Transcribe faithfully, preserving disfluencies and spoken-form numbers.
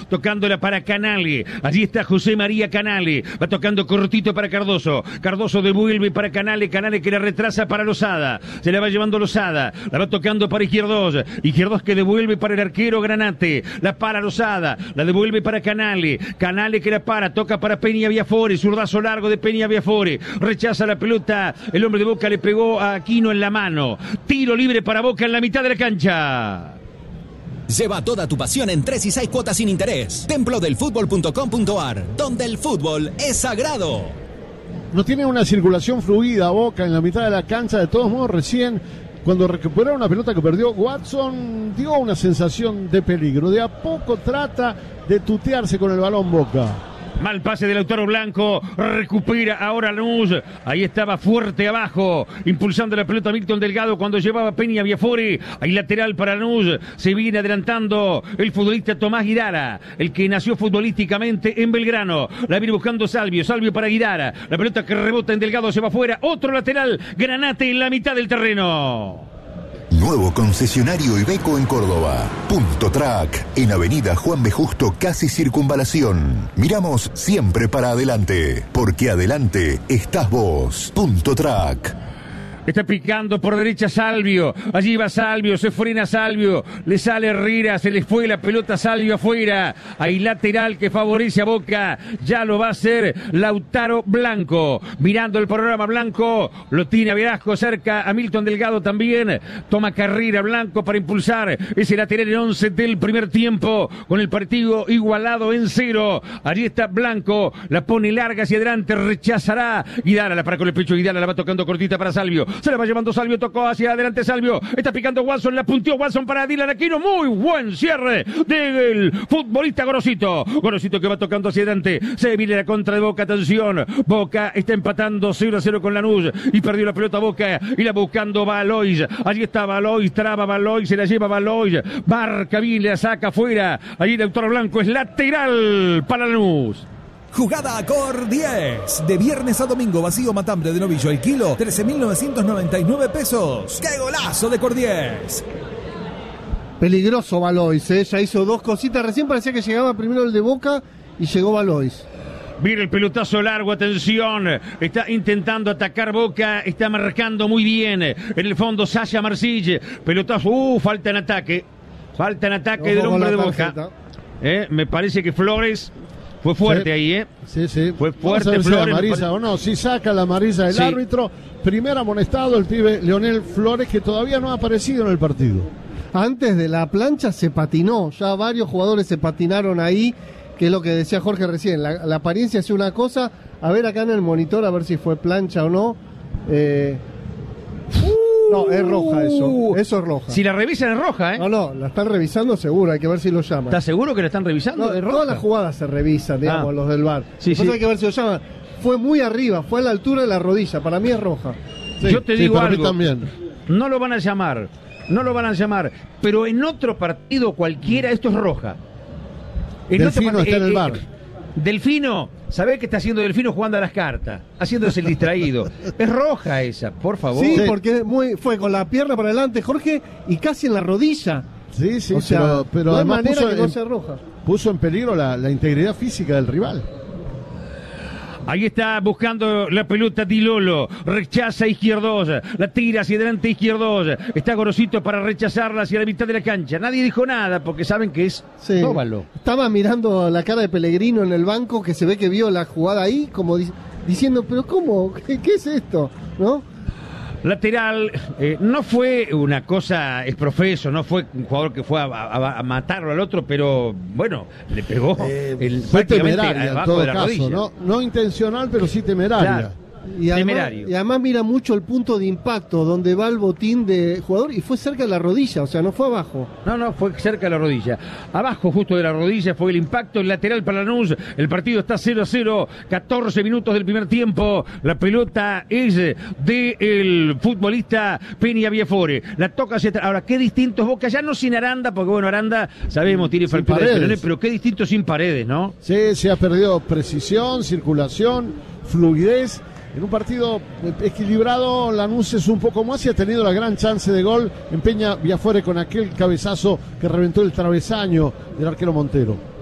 tocándola para Canale. Allí está José María Canale. Va tocando cortito para Cardoso. Cardoso devuelve para Canale. Canale que la retrasa para Lozada. Se la va llevando Lozada. La va tocando para Izquierdos. Izquierdos que devuelve para el arquero Granate. La para Lozada. La devuelve para Canale. Canale que la para. Toca para Peña Viafore. Zurdazo largo de Peña Viafore. Rechaza la pelota. El hombre de Boca le pegó a Aquino en la mano. Tiro libre para Boca en la mitad de la cancha. Lleva toda tu pasión en tres y seis cuotas sin interés. templo del fútbol punto com punto ar, donde el fútbol es sagrado. No tiene una circulación fluida Boca en la mitad de la cancha. De todos modos, recién cuando recuperaron una pelota que perdió Watson, dio una sensación de peligro. De a poco trata de tutearse con el balón Boca. Mal pase de Lautaro Blanco, recupera ahora Lanús, ahí estaba fuerte abajo, impulsando la pelota Milton Delgado cuando llevaba Peña Viafore, ahí lateral para Lanús, se viene adelantando el futbolista Tomás Guidara, el que nació futbolísticamente en Belgrano, la viene buscando Salvio, Salvio para Guidara, la pelota que rebota en Delgado se va afuera, otro lateral, Granate en la mitad del terreno. Nuevo concesionario Iveco en Córdoba. Punto Track, en Avenida Juan B. Justo, casi Circunvalación. Miramos siempre para adelante, porque adelante estás vos. Punto Track. Está picando por derecha Salvio. Allí va Salvio, se frena Salvio. Le sale Herrera, se le fue la pelota Salvio afuera. Hay lateral que favorece a Boca. Ya lo va a hacer Lautaro Blanco. Mirando el programa Blanco. Lo tiene a Velasco cerca a Milton Delgado también. Toma carrera Blanco para impulsar ese lateral en once del primer tiempo. Con el partido igualado en cero. Allí está Blanco. La pone larga hacia adelante. Rechazará. Guidara la para con el pecho. Guidara la va tocando cortita para Salvio. Se la va llevando Salvio, tocó hacia adelante Salvio, está picando Watson, la punteó Watson para Dylan Aquino, muy buen cierre del futbolista Gorosito, Gorosito que va tocando hacia adelante, se viene la contra de Boca, atención, Boca está empatando cero a cero con Lanús, y perdió la pelota Boca, y la buscando Valois, allí está Valois, traba Valois, se la lleva Valois, marca bien, la saca afuera, allí Lautaro Blanco es lateral para Lanús. Jugada a Cor diez. De viernes a domingo, vacío matambre de novillo el kilo, trece mil novecientos noventa y nueve pesos. ¡Qué golazo de Cor diez! Peligroso Valois, ¿eh? Ya hizo dos cositas. Recién parecía que llegaba primero el de Boca y llegó Valois. Mira el pelotazo largo, atención, está intentando atacar Boca, está marcando muy bien. En el fondo Sasha Marcille, pelotazo, uh, falta en ataque. Falta en ataque del hombre de Boca. Eh, me parece que Flores... Fue fuerte sí, ahí, ¿eh? Sí, sí. Fue fuerte, Flores. Flores. Amarilla o no, si saca la amarilla del sí. árbitro. Primer amonestado el pibe Leonel Flores, que todavía no ha aparecido en el partido. Antes de la plancha se patinó, ya varios jugadores se patinaron ahí, que es lo que decía Jorge recién. La, la apariencia es una cosa, a ver acá en el monitor, a ver si fue plancha o no. Eh... No, es roja eso, eso es roja. Si la revisan es roja, ¿eh? No, no, la están revisando seguro, hay que ver si lo llaman. ¿Estás seguro que la están revisando? No, es roja. Todas las jugadas se revisan, digamos, ah. los del V A R. Sí, sí. Hay que ver si lo llaman. Fue muy arriba, fue a la altura de la rodilla, para mí es roja. Sí, Yo te sí, digo algo, también. no lo van a llamar, no lo van a llamar, pero en otro partido cualquiera esto es roja. En Delfino otro está eh, en el V A R. Eh, Delfino, ¿sabés qué está haciendo Delfino jugando a las cartas? Haciéndose el distraído. Es roja esa, por favor. Sí, porque muy, fue con la pierna para adelante, Jorge, y casi en la rodilla. Sí, sí, o sea, pero, pero no hay además manera puso que no en, sea roja. Puso en peligro la, la integridad física del rival. Ahí está buscando la pelota Di Lolo, rechaza Izquierdos, la tira hacia adelante Izquierdos, está Gorosito para rechazarla hacia la mitad de la cancha. Nadie dijo nada porque saben que es sí. Tóbalo. Estaba mirando la cara de Pellegrino en el banco, que se ve que vio la jugada ahí, como di- diciendo, pero ¿cómo? ¿Qué, qué es esto? ¿No? Lateral, eh, no fue una cosa exprofeso, no fue un jugador que fue a, a, a matarlo al otro, pero bueno, le pegó eh, el, fue prácticamente temeraria, abajo en todo de la caso, rodilla. ¿no? No intencional, pero sí temeraria. Claro. Y además, Temerario. y además mira mucho el punto de impacto, donde va el botín de jugador, y fue cerca de la rodilla, o sea, no fue abajo. No, no, fue cerca de la rodilla. Abajo justo de la rodilla fue el impacto, el lateral para Lanús. El partido está cero a cero, catorce minutos del primer tiempo. La pelota es del futbolista Peña Viafore. La toca hacia atrás. Ahora, qué distinto es Boca, ya no sin Aranda, porque bueno, Aranda, sabemos, tiene fractura de peroné, pero qué distinto sin Paredes, ¿no? Sí, se ha perdido precisión, circulación, fluidez. En un partido equilibrado, Lanús es un poco más y ha tenido la gran chance de gol en Peña Viafore con aquel cabezazo que reventó el travesaño del arquero Montero.